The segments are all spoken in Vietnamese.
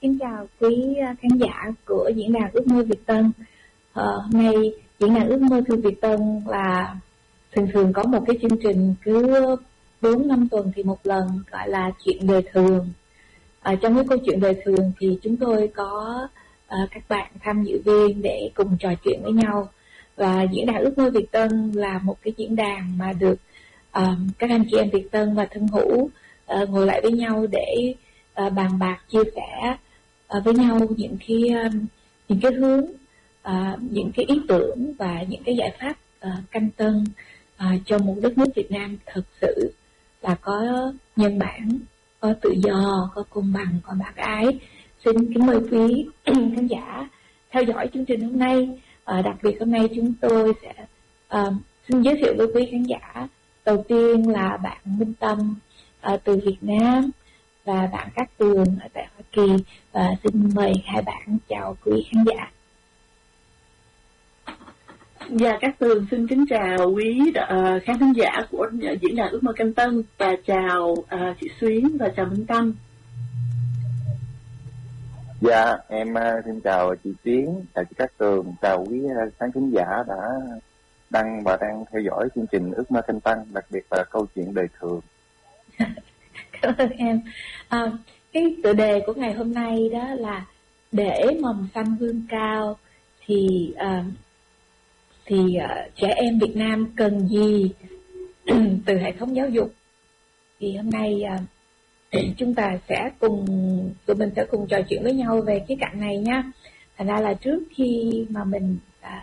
Kính chào quý khán giả của diễn đàn Ước mơ Việt Tân. Hôm nay diễn đàn Ước mơ Thư Việt Tân là thường có một cái chương trình cứ 4-5 tuần thì một lần, gọi là chuyện đời thường. Trong cái câu chuyện đời thường thì chúng tôi có các bạn tham dự viên để cùng trò chuyện với nhau. Và diễn đàn Ước mơ Việt Tân là một cái diễn đàn mà được các anh chị em Việt Tân và thân hữu ngồi lại với nhau để bàn bạc, chia sẻ với nhau những cái hướng, những cái ý tưởng và những cái giải pháp canh tân cho một đất nước Việt Nam thực sự là có nhân bản, có tự do, có công bằng, có bác ái. Xin kính mời quý khán giả theo dõi chương trình hôm nay. Đặc biệt hôm nay chúng tôi sẽ xin giới thiệu với quý khán giả. Đầu tiên là bạn Minh Tâm từ Việt Nam và bạn Cát Tường ở tại Hoa Kỳ. Xin mời hai bạn chào quý khán giả. Dạ, Cát Tường xin kính chào quý khán thính giả của diễn đàn Ước mơ Canh Tân, và chào chị Xuyến và chào Minh Tâm. Dạ, em xin chào chị Xuyến, chào chị Cát Tường, chào quý khán thính giả đã đăng và đang theo dõi chương trình Ước mơ Canh Tân, đặc biệt là câu chuyện đời thường. Cảm ơn em. Cái tựa đề của ngày hôm nay đó là để mầm xanh vươn cao thì trẻ em Việt Nam cần gì từ hệ thống giáo dục. Thì hôm nay chúng ta sẽ tụi mình sẽ cùng trò chuyện với nhau về cái cạnh này nha. Thành ra là trước khi mà mình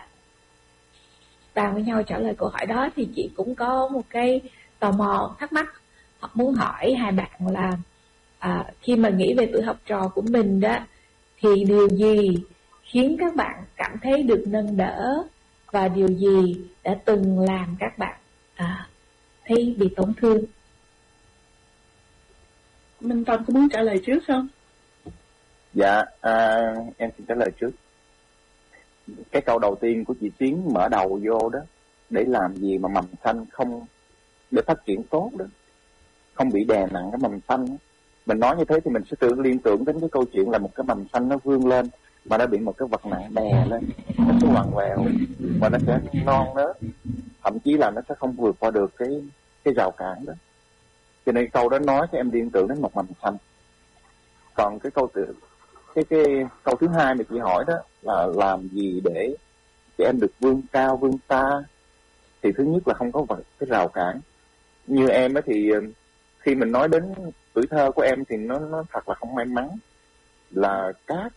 bàn với nhau trả lời câu hỏi đó thì chị cũng có một cái tò mò thắc mắc muốn hỏi hai bạn là khi mà nghĩ về tuổi học trò của mình đó thì điều gì khiến các bạn cảm thấy được nâng đỡ và điều gì đã từng làm các bạn thấy bị tổn thương? Minh Tâm có muốn trả lời trước không? Dạ, em xin trả lời trước. Cái câu đầu tiên của chị Xuyến mở đầu vô đó, để làm gì mà mầm xanh không, để phát triển tốt đó, không bị đè nặng cái mầm xanh. Mình nói như thế thì mình sẽ liên tưởng đến cái câu chuyện là một cái mầm xanh nó vươn lên mà nó bị một cái vật nặng đè lên, nó sẽ quằn quẹo và nó sẽ non nớt, thậm chí là nó sẽ không vượt qua được cái rào cản đó. Cho nên câu đó nói cho em liên tưởng đến một mầm xanh. Còn cái câu thứ hai mà chị hỏi đó là làm gì để em được vươn cao vươn xa, thì thứ nhất là không có cái rào cản. Như em ấy thì khi mình nói đến tuổi thơ của em thì nó thật là không may mắn, là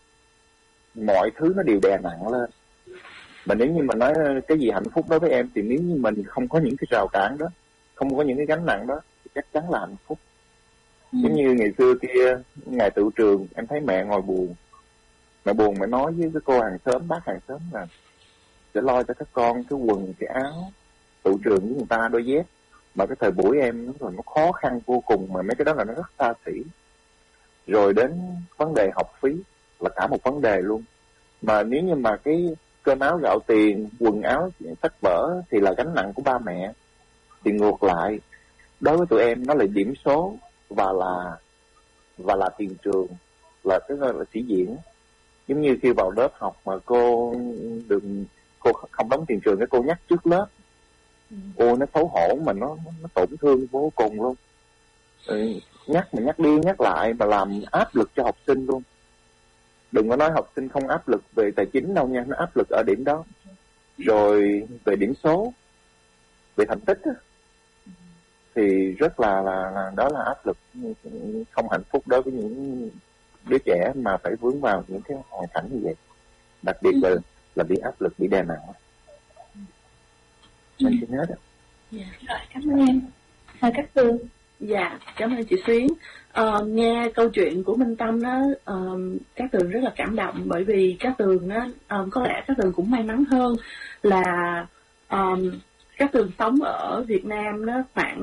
mọi thứ nó đều đè nặng lên. Mà nếu như mà nói cái gì hạnh phúc đối với em thì nếu như mình không có những cái rào cản đó, không có những cái gánh nặng đó thì chắc chắn là hạnh phúc. Giống như ngày xưa kia, ngày tựu trường, em thấy mẹ ngồi buồn. Mẹ buồn, mẹ nói với cái cô hàng xóm, bác hàng xóm là sẽ lo cho các con cái quần, cái áo, tựu trường với người ta đôi dép. Mà cái thời buổi em nó khó khăn vô cùng, mà mấy cái đó là nó rất xa xỉ. Rồi đến vấn đề học phí là cả một vấn đề luôn. Mà nếu như mà cái cơm áo gạo tiền, quần áo, sách vở thì là gánh nặng của ba mẹ, thì ngược lại đối với tụi em nó là điểm số và là tiền trường, là cái là sĩ diện. Giống như khi vào lớp học mà cô không đóng tiền trường, cái cô nhắc trước lớp, cô nó xấu hổ mà nó tổn thương vô cùng luôn. Nhắc đi nhắc lại mà làm áp lực cho học sinh luôn. Đừng có nói học sinh không áp lực về tài chính đâu nha, nó áp lực ở điểm đó. Rồi về điểm số, về thành tích á, thì rất là đó là áp lực không hạnh phúc đối với những đứa trẻ mà phải vướng vào những cái hoàn cảnh như vậy. Đặc biệt là bị áp lực, bị đè nặng. Mình xin hết ạ. Dạ, rồi, cảm ơn em. Cát Tường. Dạ, cảm ơn chị Xuyến. Nghe câu chuyện của Minh Tâm đó, Cát Tường rất là cảm động, bởi vì Cát Tường đó, có lẽ Cát Tường cũng may mắn hơn là Cát Tường sống ở Việt Nam đó khoảng